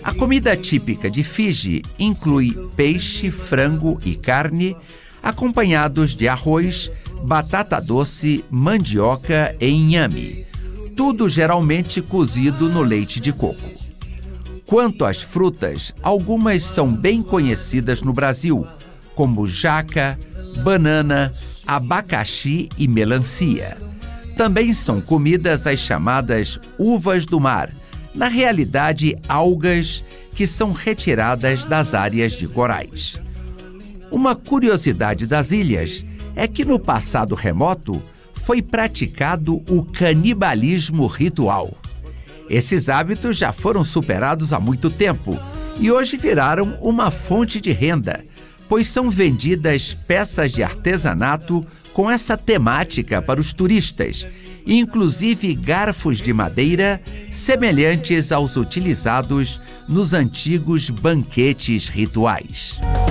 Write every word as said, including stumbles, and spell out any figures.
A comida típica de Fiji inclui peixe, frango e carne, acompanhados de arroz, batata doce, mandioca e inhame, tudo geralmente cozido no leite de coco. Quanto às frutas, algumas são bem conhecidas no Brasil, como jaca, banana, abacaxi e melancia. Também são comidas as chamadas uvas do mar, na realidade algas que são retiradas das áreas de corais. Uma curiosidade das ilhas é que no passado remoto foi praticado o canibalismo ritual. Esses hábitos já foram superados há muito tempo e hoje viraram uma fonte de renda, pois são vendidas peças de artesanato com essa temática para os turistas, inclusive garfos de madeira semelhantes aos utilizados nos antigos banquetes rituais.